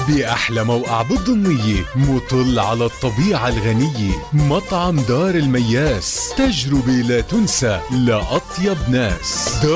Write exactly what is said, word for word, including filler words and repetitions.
بأحلى موقع بالضمنية مطل على الطبيعة الغنية. مطعم دار المياس، تجربة لا تنسى لأطيب ناس.